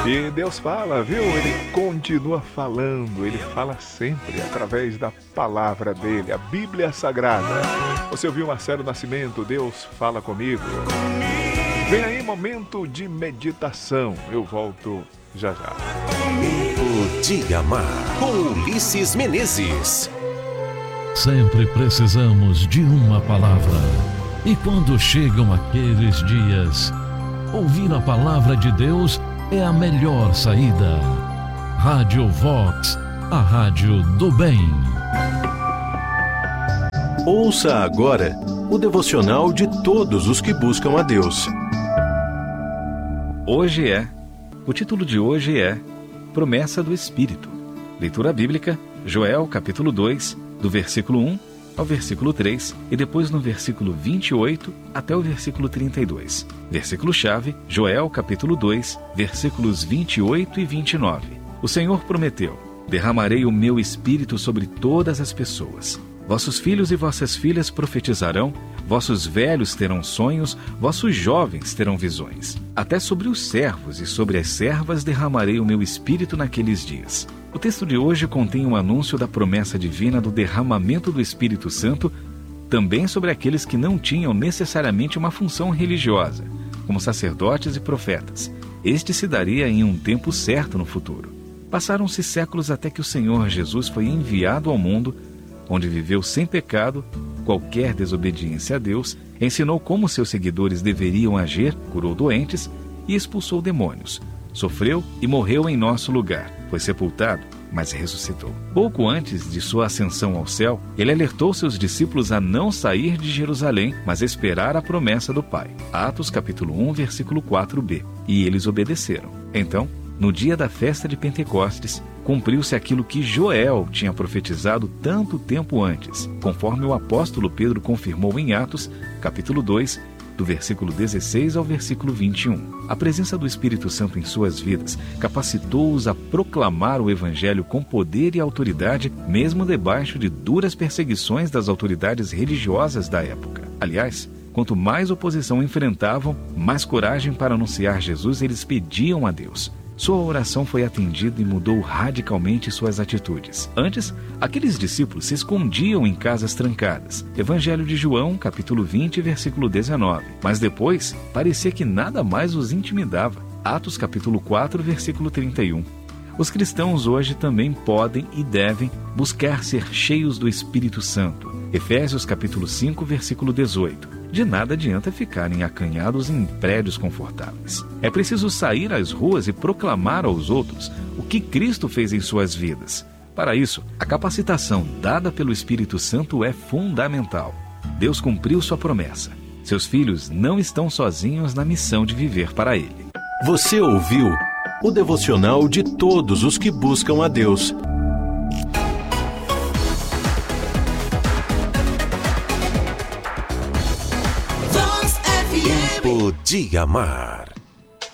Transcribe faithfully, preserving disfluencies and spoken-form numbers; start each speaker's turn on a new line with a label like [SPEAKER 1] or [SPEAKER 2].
[SPEAKER 1] E Deus fala, viu? Ele continua falando, ele fala sempre através da palavra dele, a Bíblia Sagrada. Você ouviu Marcelo Nascimento, Deus fala comigo. Vem aí, momento de meditação. Eu volto já já.
[SPEAKER 2] O Dia Mar, com Ulisses Menezes.
[SPEAKER 3] Sempre precisamos de uma palavra. E quando chegam aqueles dias, ouvir a palavra de Deus é a melhor saída. Rádio Vox, a rádio do bem.
[SPEAKER 2] Ouça agora o devocional de todos os que buscam a Deus.
[SPEAKER 4] Hoje é, o título de hoje é Promessa do Espírito. Leitura bíblica, Joel capítulo dois, do versículo um ao versículo três e depois no versículo vinte e oito até o versículo trinta e dois. Versículo-chave, Joel capítulo dois, versículos vinte e oito e vinte e nove. O Senhor prometeu: derramarei o meu espírito sobre todas as pessoas. Vossos filhos e vossas filhas profetizarão, vossos velhos terão sonhos, vossos jovens terão visões. Até sobre os servos e sobre as servas derramarei o meu espírito naqueles dias. O texto de hoje contém um anúncio da promessa divina do derramamento do Espírito Santo, também sobre aqueles que não tinham necessariamente uma função religiosa, como sacerdotes e profetas. Este se daria em um tempo certo no futuro. Passaram-se séculos até que o Senhor Jesus foi enviado ao mundo, onde viveu sem pecado, qualquer desobediência a Deus, ensinou como seus seguidores deveriam agir, curou doentes e expulsou demônios. Sofreu e morreu em nosso lugar. Foi sepultado, mas ressuscitou. Pouco antes de sua ascensão ao céu, ele alertou seus discípulos a não sair de Jerusalém, mas esperar a promessa do Pai. Atos capítulo um, versículo quatro b. E eles obedeceram. Então, no dia da festa de Pentecostes, cumpriu-se aquilo que Joel tinha profetizado tanto tempo antes, conforme o apóstolo Pedro confirmou em Atos, capítulo dois, do versículo dezesseis ao versículo vinte e um. A presença do Espírito Santo em suas vidas capacitou-os a proclamar o Evangelho com poder e autoridade, mesmo debaixo de duras perseguições das autoridades religiosas da época. Aliás, quanto mais oposição enfrentavam, mais coragem para anunciar Jesus eles pediam a Deus. Sua oração foi atendida e mudou radicalmente suas atitudes. Antes, aqueles discípulos se escondiam em casas trancadas. Evangelho de João, capítulo vinte, versículo dezenove. Mas depois, parecia que nada mais os intimidava. Atos, capítulo quatro, versículo trinta e um. Os cristãos hoje também podem e devem buscar ser cheios do Espírito Santo. Efésios, capítulo cinco, versículo dezoito. De nada adianta ficarem acanhados em prédios confortáveis. É preciso sair às ruas e proclamar aos outros o que Cristo fez em suas vidas. Para isso, a capacitação dada pelo Espírito Santo é fundamental. Deus cumpriu sua promessa. Seus filhos não estão sozinhos na missão de viver para Ele.
[SPEAKER 2] Você ouviu o devocional de todos os que buscam a Deus. O Dia Mar.